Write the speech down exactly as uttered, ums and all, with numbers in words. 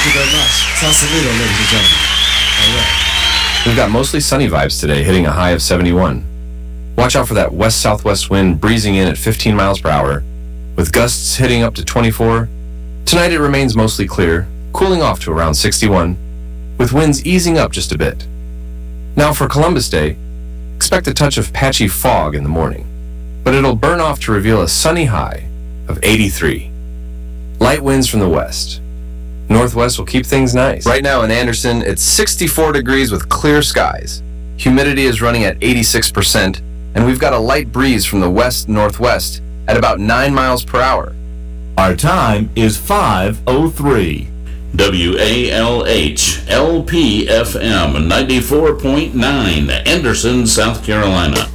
Thank you very much. Sausalito, ladies and gentlemen. All right. We've got mostly sunny vibes today, hitting a high of seventy-one. Watch out for that west-southwest wind breezing in at fifteen miles per hour, with gusts hitting up to twenty-four. Tonight it remains mostly clear, cooling off to around sixty-one, with winds easing up just a bit. Now for Columbus Day, expect a touch of patchy fog in the morning, but it'll burn off to reveal a sunny high of eighty-three. Light winds from the west. Northwest will keep things nice. Right now in Anderson, it's sixty-four degrees with clear skies. Humidity is running at eighty-six percent, and we've got a light breeze from the west-northwest at about nine miles per hour. Our time is five oh three. W A L H L P F M ninety-four point nine, Anderson, South Carolina.